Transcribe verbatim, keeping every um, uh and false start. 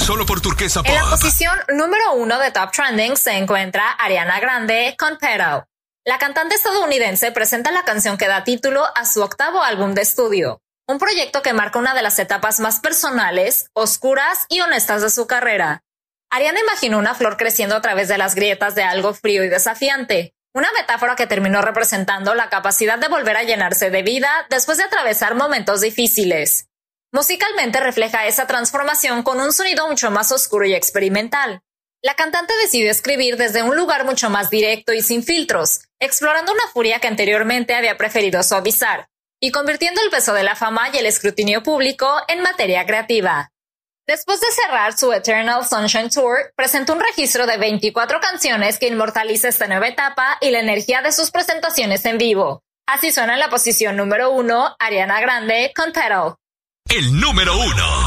Solo por Turquesa Pop. En la posición número uno de Top Trending se encuentra Ariana Grande con Petal. La cantante estadounidense presenta la canción que da título a su octavo álbum de estudio, un proyecto que marca una de las etapas más personales, oscuras y honestas de su carrera. Ariana imaginó una flor creciendo a través de las grietas de algo frío y desafiante, una metáfora que terminó representando la capacidad de volver a llenarse de vida después de atravesar momentos difíciles. Musicalmente refleja esa transformación con un sonido mucho más oscuro y experimental. La cantante decidió escribir desde un lugar mucho más directo y sin filtros, explorando una furia que anteriormente había preferido suavizar, y convirtiendo el peso de la fama y el escrutinio público en materia creativa. Después de cerrar su Eternal Sunshine Tour, presentó un registro de veinticuatro canciones que inmortaliza esta nueva etapa y la energía de sus presentaciones en vivo. Así suena en la posición número uno, Ariana Grande con Petal. El número uno.